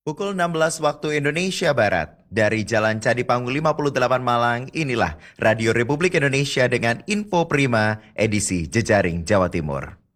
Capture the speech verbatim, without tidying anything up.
Pukul enam belas waktu Indonesia Barat, dari Jalan Candi Panggung lima puluh delapan Malang, inilah Radio Republik Indonesia dengan Info Prima edisi Jejaring Jawa Timur.